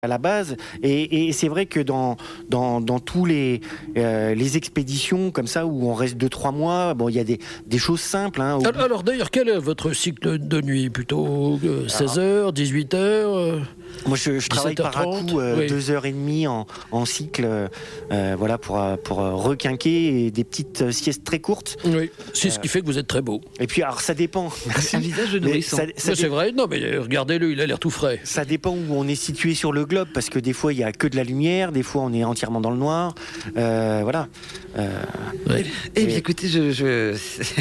à la base, et c'est vrai que dans tous les expéditions comme ça où on reste 2-3 mois, bon, il y a des choses simples. Hein, alors d'ailleurs, quel est votre cycle de nuit? Plutôt 16h, 18h moi, je travaille par à coup 2h30 en cycle, voilà, pour requinquer et des petites siestes très courtes. Oui, c'est ce qui fait que vous êtes très beau. Et puis, alors, ça dépend. Un visage de nourrisson. C'est vrai, non, mais regardez-le, il a l'air tout frais. Ça dépend où on est situé sur le globe, parce que des fois, il n'y a que de la lumière, des fois, on est entièrement dans le noir. Voilà. Eh bien, écoutez, je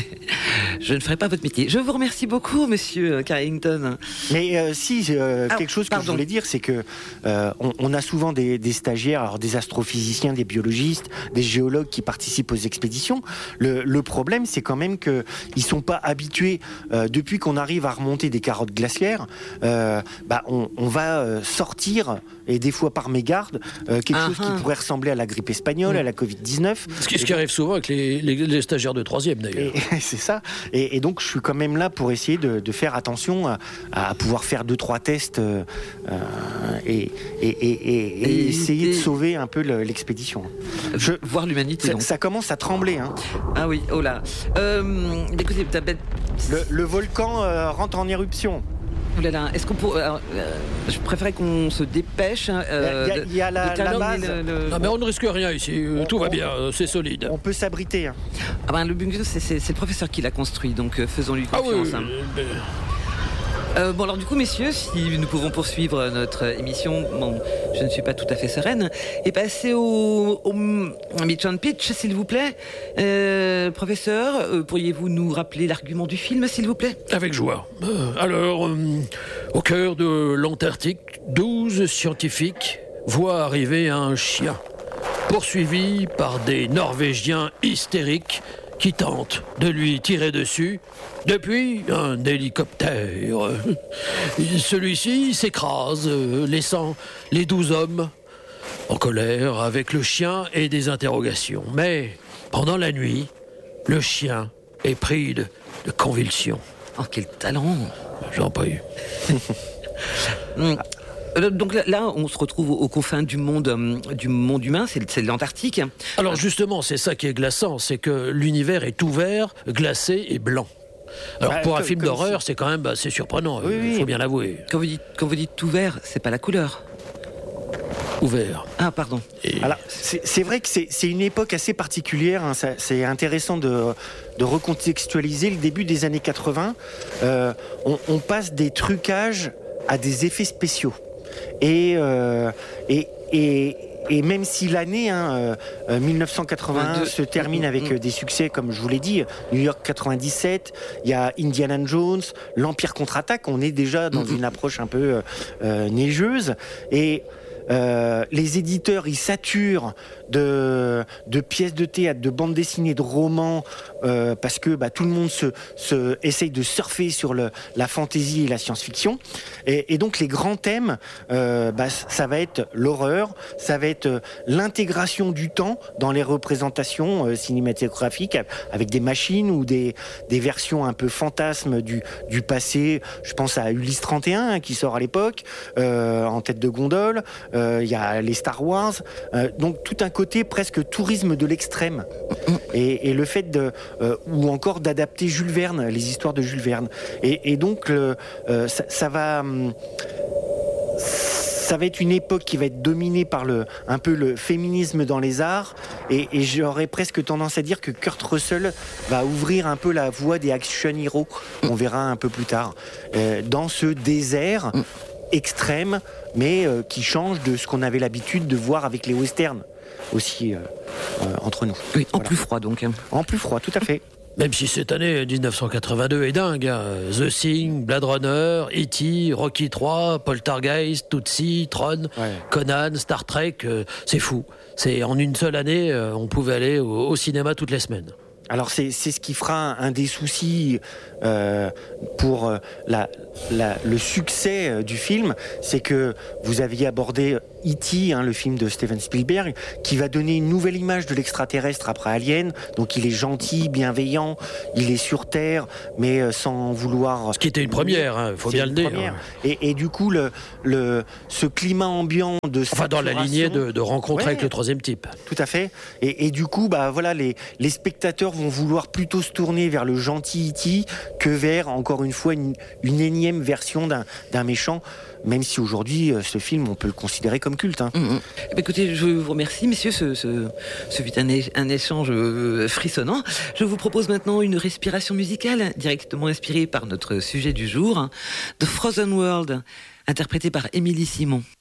ne ferai pas votre métier. Je vous remercie beaucoup, monsieur Carrington. Mais quelque chose que je voulais dire, c'est que on a souvent des stagiaires, alors des astrophysiciens, des biologistes, des géologues qui participent aux expéditions. Le problème, c'est quand même qu'ils sont pas habitués. Depuis qu'on arrive à remonter des carottes glaciaires, on va sortir, et des fois par mégarde, quelque chose qui pourrait ressembler à la grippe espagnole, à la Covid-19. Ce qui arrive souvent avec les stagiaires de 3e d'ailleurs. C'est ça. Et donc je suis quand même là pour essayer de faire attention à pouvoir faire 2-3 tests et essayer de sauver un peu l'expédition. Voir l'humanité. Ça commence à trembler. Hein. Ah oui, oh là. Écoutez, le volcan rentre en éruption. Ouh là là, est-ce qu'on pourrait... je préférais qu'on se dépêche. Il y a la base. Non, mais on ne risque rien ici. Tout va bien, c'est solide. On peut s'abriter. Hein. Ah ben, le bunker, c'est le professeur qui l'a construit, donc faisons-lui confiance. Ah oui, bon alors du coup messieurs, si nous pouvons poursuivre notre émission, bon, je ne suis pas tout à fait sereine, et passer au Mitch and Pitch s'il vous plaît. Professeur, pourriez-vous nous rappeler l'argument du film s'il vous plaît? Avec joie. Alors, au cœur de l'Antarctique, 12 scientifiques voient arriver un chien, poursuivi par des Norvégiens hystériques qui tente de lui tirer dessus depuis un hélicoptère. Celui-ci s'écrase, laissant les 12 hommes en colère avec le chien et des interrogations. Mais pendant la nuit, le chien est pris de convulsions. Oh, quel talent! J'en prie. Donc là, on se retrouve aux confins du monde humain, c'est l'Antarctique. Alors justement, c'est ça qui est glaçant, c'est que l'univers est ouvert, glacé et blanc. Alors pour un film d'horreur, c'est quand même assez surprenant, il faut bien l'avouer. Quand vous dites ouvert, c'est pas la couleur. Ouvert. Ah, pardon. Alors, c'est vrai que c'est une époque assez particulière. Hein, c'est intéressant de recontextualiser le début des années 80. On passe des trucages à des effets spéciaux. Et même si l'année 1981 se termine avec des succès, comme je vous l'ai dit, New York 97, il y a Indiana Jones, l'Empire contre-attaque, on est déjà dans une approche un peu neigeuse. Et les éditeurs, ils saturent de pièces de théâtre, de bandes dessinées, de romans, parce que tout le monde essaye de surfer sur la fantaisie et la science-fiction. Et donc les grands thèmes, ça va être l'horreur, ça va être l'intégration du temps dans les représentations cinématographiques, avec des machines ou des versions un peu fantasmes du passé. Je pense à Ulysse 31 qui sort à l'époque, en tête de gondole. Il y a les Star Wars, donc tout un côté presque tourisme de l'extrême, et le fait ou encore d'adapter Jules Verne, les histoires de Jules Verne, et donc ça va être une époque qui va être dominée par un peu le féminisme dans les arts, et j'aurais presque tendance à dire que Kurt Russell va ouvrir un peu la voie des action heroes, on verra un peu plus tard, dans ce désert extrême, mais qui change de ce qu'on avait l'habitude de voir avec les westerns aussi entre nous. Oui, en plus froid donc. En plus froid, tout à fait. Même si cette année 1982 est dingue, hein. The Thing, Blade Runner, E.T., Rocky 3, Poltergeist, Tootsie, Tron, Conan, Star Trek, c'est fou. En une seule année, on pouvait aller au cinéma toutes les semaines. Alors c'est ce qui fera un des soucis pour le succès du film, c'est que vous aviez abordé E.T., le film de Steven Spielberg, qui va donner une nouvelle image de l'extraterrestre après Alien. Donc il est gentil, bienveillant, il est sur Terre, mais sans vouloir... Ce qui était une première, faut bien le dire. Et du coup, ce climat ambiant de enfin, dans la lignée de rencontre avec le troisième type. Tout à fait. Et du coup, voilà, les spectateurs vont vouloir plutôt se tourner vers le gentil E.T. que vers, encore une fois, une énième version d'un méchant, même si aujourd'hui, ce film, on peut le considérer comme culte. Écoutez, je vous remercie, messieurs, ce fut un échange frissonnant. Je vous propose maintenant une respiration musicale, directement inspirée par notre sujet du jour, The Frozen World, interprété par Émilie Simon.